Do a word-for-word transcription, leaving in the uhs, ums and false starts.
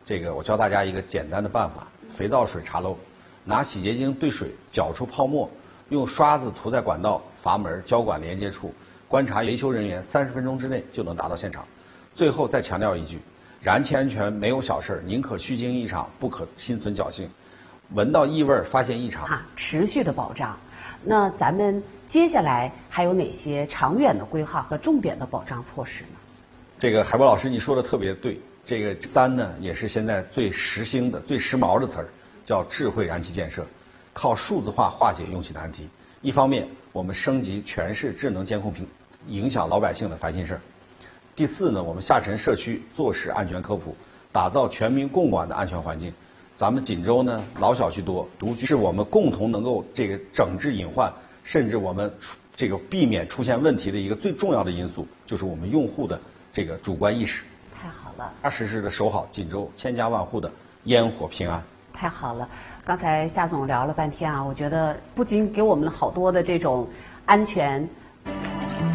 这个我教大家一个简单的办法：肥皂水查漏，拿洗洁精兑水搅出泡沫，用刷子涂在管道、阀门、胶管连接处，观察维修人员三十分钟之内就能达到现场。最后再强调一句：燃气安全没有小事，宁可虚惊一场，不可心存侥幸。闻到异味发现异常啊，持续的保障。那咱们接下来还有哪些长远的规划和重点的保障措施呢？ 这个海波老师你说的特别对，这个三呢也是现在最时兴的、最时髦的词儿，叫智慧燃气建设，靠数字化化解用气难题。一方面，我们升级全市智能监控屏，影响老百姓的烦心事儿。第四呢，我们下沉社区做实安全科普，打造全民共管的安全环境。咱们锦州呢，老小区多，独居是我们共同能够这个整治隐患，甚至我们这个避免出现问题的一个最重要的因素，就是我们用户的这个主观意识。 太好了， 踏实实的守好锦州千家万户的烟火平安。 太好了，刚才夏总聊了半天啊，我觉得不仅给我们好多的这种安全